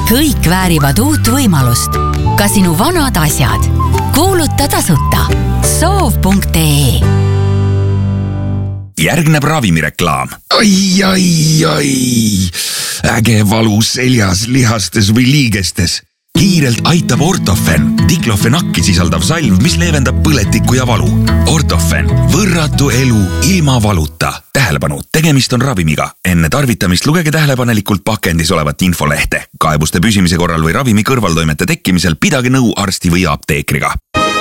Kõik väärivad uut võimalust. Ka sinu vanad asjad. Kuuluta tasuta. Soov.ee. Järgneb ravimireklaam. Ai. Äge valu seljas, lihastes või liigestes. Kiirelt aitab Ortofen, diklofenakki sisaldav salv, mis leevendab põletikku ja valu. Ortofen, võrratu elu ilma valuta. Tähelepanu, tegemist on ravimiga. Enne tarvitamist lugege tähelepanelikult pakendis olevat infolehte. Kaebuste püsimise korral või ravimi kõrvaltoimete tekkimisel pidage nõu arsti või apteekriga.